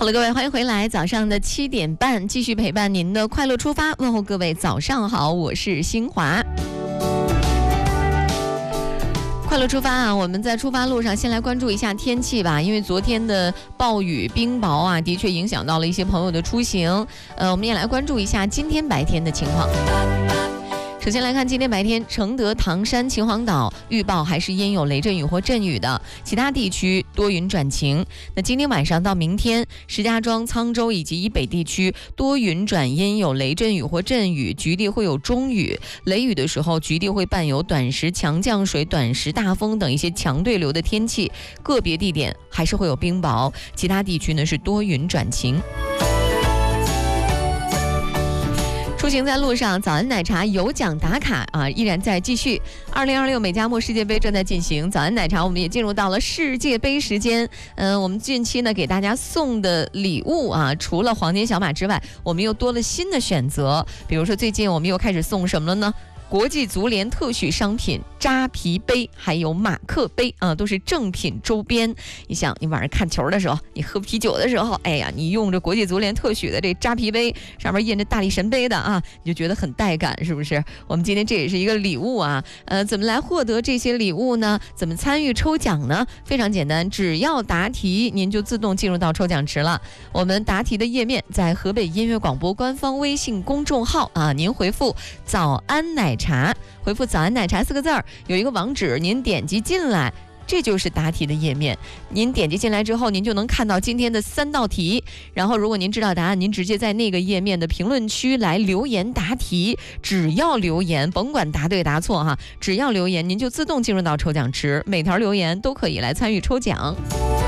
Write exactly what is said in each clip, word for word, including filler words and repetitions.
好了，各位，欢迎回来，早上的七点半，继续陪伴您的快乐出发。问候各位早上好，我是新华。快乐出发啊！我们在出发路上先来关注一下天气吧，因为昨天的暴雨冰雹啊，的确影响到了一些朋友的出行。呃，我们也来关注一下今天白天的情况。首先来看今天白天，承德、唐山、秦皇岛预报还是阴有雷阵雨或阵雨的，其他地区多云转晴。那今天晚上到明天，石家庄、沧州以及以北地区多云转阴，有雷阵雨或阵雨，局地会有中雨。雷雨的时候，局地会伴有短时强降水、短时大风等一些强对流的天气，个别地点还是会有冰雹，其他地区呢是多云转晴。出行在路上，早安奶茶有奖打卡啊，依然在继续。二零二六美加墨世界杯正在进行，早安奶茶我们也进入到了世界杯时间。嗯、呃，我们近期呢给大家送的礼物啊，除了黄金小马之外，我们又多了新的选择。比如说最近我们又开始送什么了呢？国际足联特许商品扎啤杯，还有马克杯啊，都是正品周边。你想，你晚上看球的时候，你喝啤酒的时候，哎呀，你用着国际足联特许的这扎啤杯，上面印着大力神杯的啊，你就觉得很带感，是不是？我们今天这也是一个礼物啊。呃，怎么来获得这些礼物呢？怎么参与抽奖呢？非常简单，只要答题，您就自动进入到抽奖池了。我们答题的页面在河北音乐广播官方微信公众号啊，您回复“早安奶茶”，回复“早安奶茶”四个字儿，有一个网址，您点击进来，这就是答题的页面。您点击进来之后，您就能看到今天的三道题。然后，如果您知道答案，您直接在那个页面的评论区来留言答题。只要留言，甭管答对答错哈，只要留言，您就自动进入到抽奖池。每条留言都可以来参与抽奖。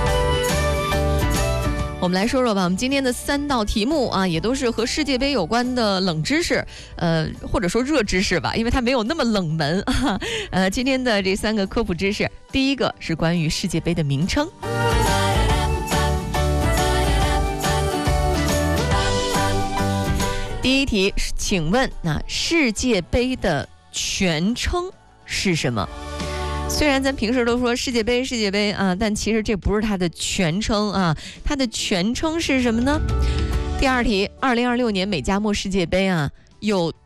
我们来说说吧，我们今天的三道题目啊，也都是和世界杯有关的冷知识，呃，或者说热知识吧，因为它没有那么冷门啊。呃，今天的这三个科普知识，第一个是关于世界杯的名称。第一题，请问那世界杯的全称是什么？虽然咱平时都说世界杯世界杯啊，但其实这不是它的全称啊，它的全称是什么呢？第二题，二零二六年美加墨世界杯啊，有